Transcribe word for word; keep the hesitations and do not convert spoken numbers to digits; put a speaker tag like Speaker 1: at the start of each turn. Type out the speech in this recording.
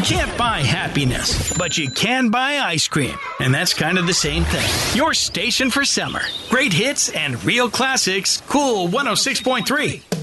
Speaker 1: can't buy happiness, but you can buy ice cream. And that's kind of the same thing. Your station for summer. Great hits and real classics. Cool one oh six point three.